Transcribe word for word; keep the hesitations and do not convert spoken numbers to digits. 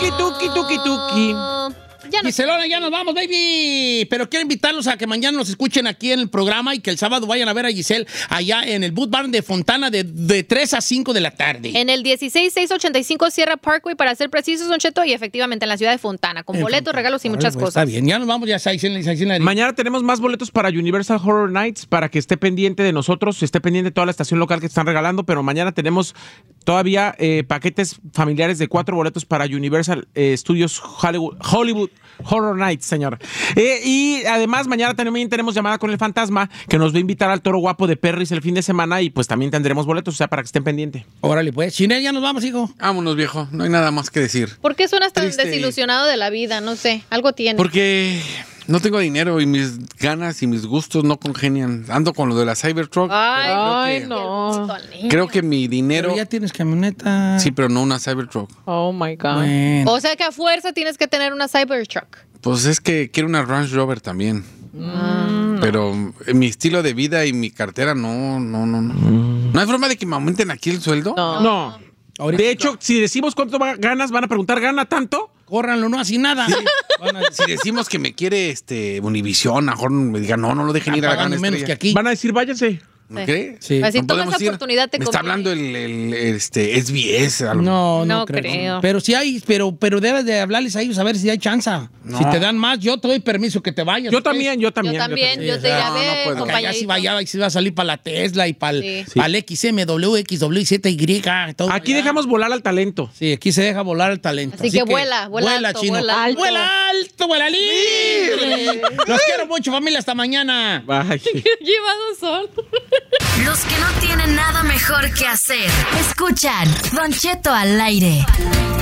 Tuki, tuki, tuki, tuki. Ya no. Giselona, ya nos vamos, baby. Pero quiero invitarlos a que mañana nos escuchen aquí en el programa y que el sábado vayan a ver a Giselle allá en el Boot Barn de Fontana de, de tres a cinco de la tarde. En el dieciséis mil seiscientos ochenta y cinco Sierra Parkway, para ser precisos, Don Cheto, y efectivamente en la ciudad de Fontana, con En boletos, Fontana. regalos y Vale, muchas pues, cosas. Está bien, ya nos vamos, ya está. Mañana tenemos más boletos para Universal Horror Nights, para que esté pendiente de nosotros, esté pendiente de toda la estación local que están regalando, pero mañana tenemos todavía eh, paquetes familiares de cuatro boletos para Universal eh, Studios Hollywood, Hollywood Horror Nights, señor. Eh, y además mañana también tenemos llamada con el fantasma, que nos va a invitar al Toro Guapo de Perris el fin de semana, y pues también tendremos boletos, o sea, para que estén pendientes. Órale, pues. Chinel, ya nos vamos, hijo. Vámonos, viejo. No hay nada más que decir. ¿Por qué suenas tan Triste. desilusionado de la vida? No sé, algo tiene. Porque no tengo dinero y mis ganas y mis gustos no congenian. Ando con lo de la Cybertruck. Ay, Ay, que- no. Creo que mi dinero... Pero ya tienes camioneta. Sí, pero no una Cybertruck. Oh, my God. Bueno. O sea que a fuerza tienes que tener una Cybertruck. Pues es que quiero una Range Rover también. Mm. Pero mi estilo de vida y mi cartera no, no, no, no. ¿No hay forma de que me aumenten aquí el sueldo? No. No. Ahorita- De hecho, si decimos cuánto va- ganas, van a preguntar, ¿gana tanto? Córranlo, no así nada. Van a- Si decimos que me quiere este Univisión, a lo mejor me digan, no, no lo dejen ir a la gran pagando menos estrella. que aquí. Van a decir, váyanse. ¿No cree? Sí. Así No toma podemos esa ir. oportunidad, te Me está conviene. hablando el, el, este, S B S. a lo- No, no, No creo. creo. Pero sí hay, pero, pero debes de hablarles a ellos a ver si hay chance. No. Si te dan más, yo te doy permiso que te vayas. Yo ¿ok? también, yo también. Yo también, Sí, yo o te sea, iré a no, no ver, puedo. Porque allá sí va, compañerito. ya sí va a salir para la Tesla y para el, Sí. X M W, X W, Z Y. Todo Aquí allá. dejamos volar al talento. Sí, aquí se deja volar el talento. Así que vuela, vuela alto, chino. vuela alto. Vuela alto, vuela libre. Los quiero mucho, familia. Hasta mañana. Bye. Llevado sol. Los que no tienen nada mejor que hacer. Escuchan Don Cheto al aire.